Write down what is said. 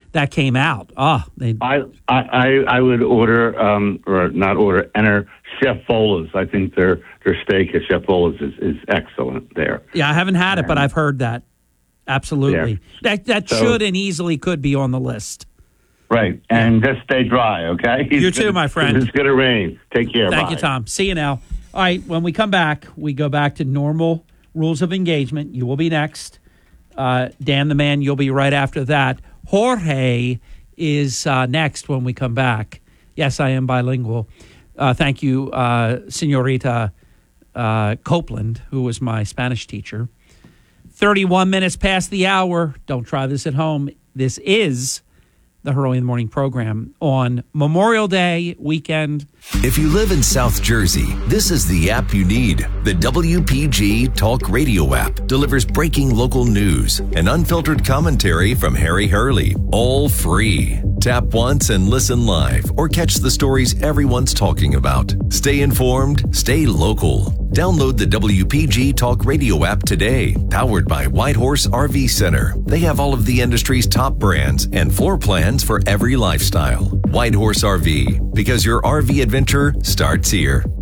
that came out. I would order, or not order, enter Chef Fola's. I think their steak at Chef Fola's is excellent there. Yeah, I haven't had it, but I've heard that. Absolutely. Yeah. That should and easily could be on the list. Right. And just stay dry, okay? You too, my friend. It's going to rain. Take care. Thank you, Tom. See you now. All right, when we come back, we go back to normal rules of engagement. You will be next. Dan the Man, you'll be right after that. Jorge is next when we come back. Yes, I am bilingual. Thank you, Senorita Copeland, who was my Spanish teacher. 31 minutes past the hour. Don't try this at home. This is the Hurley in the Morning program on Memorial Day weekend. If you live in South Jersey, this is the app you need. The WPG Talk Radio app delivers breaking local news and unfiltered commentary from Harry Hurley, all free. Tap once and listen live or catch the stories everyone's talking about. Stay informed, stay local. Download the WPG Talk Radio app today, powered by Whitehorse RV Center. They have all of the industry's top brands and floor plans for every lifestyle. Whitehorse RV, because your RV adventure starts here.